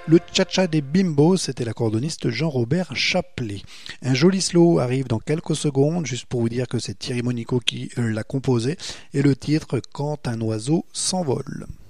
Le Cha-Cha des Bimbos, c'était l'accordoniste Jean-Robert Chaplet. Un joli slow arrive dans quelques secondes, juste pour vous dire que c'est Thierry Monico qui l'a composé, et le titre Quand un oiseau s'envole.